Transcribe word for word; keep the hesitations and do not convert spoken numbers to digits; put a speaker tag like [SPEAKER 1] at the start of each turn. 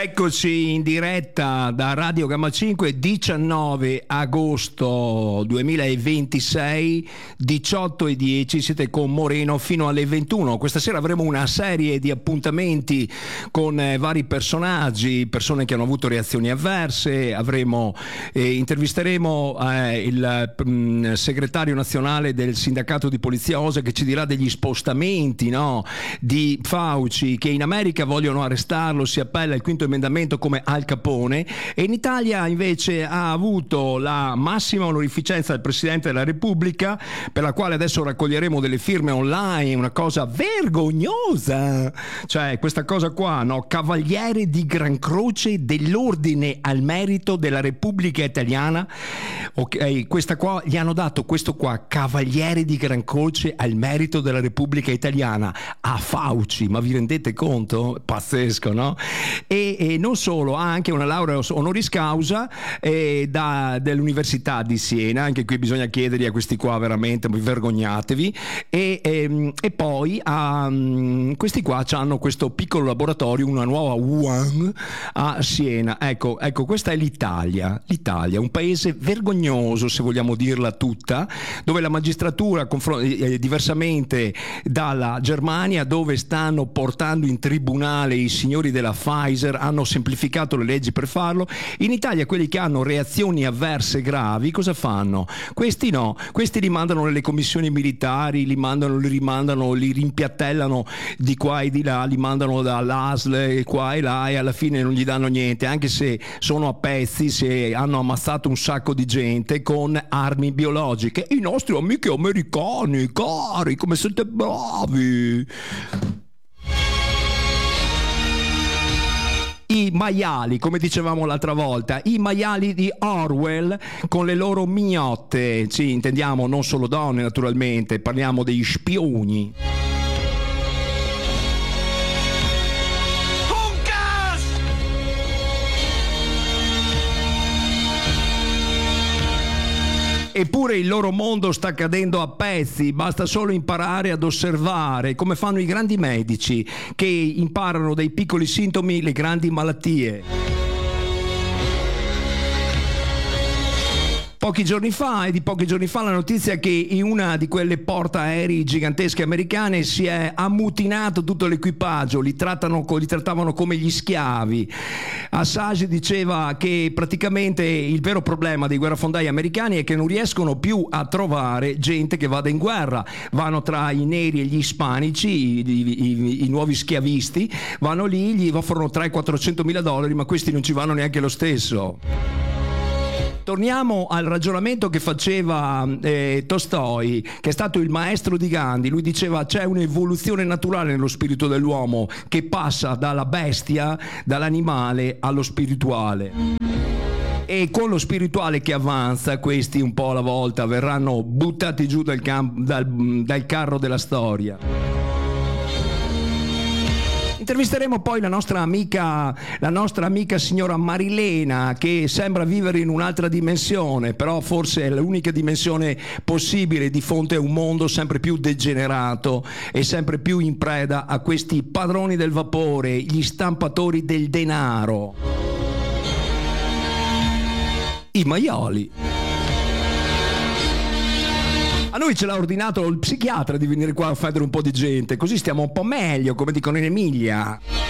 [SPEAKER 1] Eccoci in diretta da Radio Gamma cinque, diciannove agosto duemilaventisei, diciotto e dieci, siete con Moreno fino alle ventuno. Questa sera avremo una serie di appuntamenti con eh, vari personaggi, persone che hanno avuto reazioni avverse. Avremo, eh, intervisteremo eh, il mh, segretario nazionale del sindacato di Polizia O S E che ci dirà degli spostamenti, no? Di Fauci, che in America vogliono arrestarlo, si appella il quinto emendamento come Al Capone, e in Italia invece ha avuto la massima onorificenza del Presidente della Repubblica, per la quale adesso raccoglieremo delle firme online, una cosa vergognosa, cioè questa cosa qua, no? Cavaliere di Gran Croce dell'Ordine al Merito della Repubblica Italiana. Ok, questa qua gli hanno dato questo qua, Cavaliere di Gran Croce al Merito della Repubblica Italiana a Fauci, ma vi rendete conto? Pazzesco, no? E E non solo, ha anche una laurea honoris causa eh, da, dell'Università di Siena. Anche qui bisogna chiedergli a questi qua, veramente vergognatevi. E, e, e poi um, questi qua hanno questo piccolo laboratorio, una nuova Wuhan a Siena. Ecco, ecco, questa è l'Italia, l'Italia, un paese vergognoso, se vogliamo dirla tutta, dove la magistratura, eh, diversamente dalla Germania, dove stanno portando in tribunale i signori della Pfizer, hanno semplificato le leggi per farlo. In Italia quelli che hanno reazioni avverse gravi cosa fanno? Questi no, questi li mandano nelle commissioni militari, li mandano, li rimandano, li rimpiattellano di qua e di là, li mandano dall'A S L qua e là, e alla fine non gli danno niente, anche se sono a pezzi, se hanno ammazzato un sacco di gente con armi biologiche. I nostri amici americani, cari, come siete bravi! I maiali, come dicevamo l'altra volta, i maiali di Orwell con le loro mignotte. Sì, intendiamo non solo donne, naturalmente, parliamo degli spioni. Eppure il loro mondo sta cadendo a pezzi, basta solo imparare ad osservare, come fanno i grandi medici, che imparano dai piccoli sintomi le grandi malattie. Pochi giorni fa, e di pochi giorni fa, la notizia che in una di quelle portaerei gigantesche americane si è ammutinato tutto l'equipaggio, li, trattano, li trattavano come gli schiavi. Assange diceva che praticamente il vero problema dei guerrafondai americani è che non riescono più a trovare gente che vada in guerra. Vanno tra i neri e gli ispanici, i, i, i, i nuovi schiavisti, vanno lì, gli offrono trecento quattrocento mila dollari, ma questi non ci vanno neanche lo stesso. Torniamo al ragionamento che faceva eh, Tolstoi, che è stato il maestro di Gandhi. Lui diceva: c'è un'evoluzione naturale nello spirito dell'uomo che passa dalla bestia, dall'animale allo spirituale. E con lo spirituale che avanza, questi un po' alla volta verranno buttati giù dal, camp- dal, dal carro della storia. Intervisteremo poi la nostra amica, la nostra amica signora Marilena, che sembra vivere in un'altra dimensione, però forse è l'unica dimensione possibile di fronte a un mondo sempre più degenerato e sempre più in preda a questi padroni del vapore, gli stampatori del denaro, i maiali. A noi ce l'ha ordinato il psichiatra di venire qua a offendere un po' di gente, così stiamo un po' meglio, come dicono in Emilia.